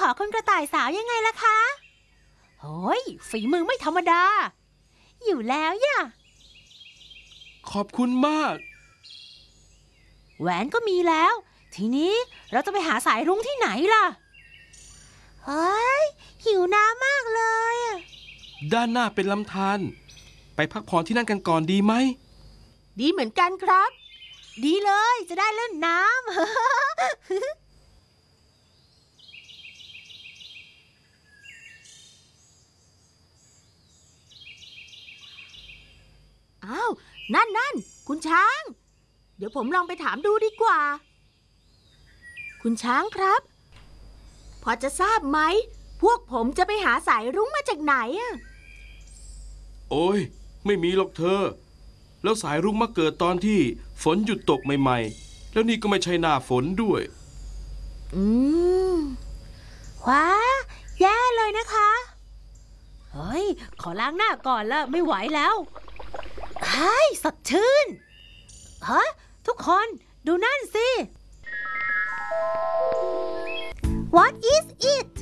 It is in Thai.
อคุณกระต่ายสาวยังไงล่ะคะโอ้ยฝีมือไม่ธรรมดาอยู่แล้วย่ะขอบคุณมากแหวนก็มีแล้วทีนี้เราจะไปหาสายรุ้งที่ไหนล่ะเฮ้ยหิวน้ำมากเลยด้านหน้าเป็นลำธารไปพักผ่อนที่นั่นกันก่อนดีไหมดีเหมือนกันครับดีเลยจะได้เล่นน้ำ อ้าวนั่นคุณช้างเดี๋ยวผมลองไปถามดูดีกว่าคุณช้างครับพอจะทราบไหมพวกผมจะไปหาสายรุ้งมาจากไหนอะโอ้ยไม่มีหรอกเธอแล้วสายรุ้งมาเกิดตอนที่ฝนหยุดตกใหม่ๆแล้วนี่ก็ไม่ใช่หน้าฝนด้วยว้าแย่เลยนะคะเฮ้ยขอล้างหน้าก่อนละไม่ไหวแล้วเฮ้ยสดชื่นฮะทุกคนดูนั่นสิ What is it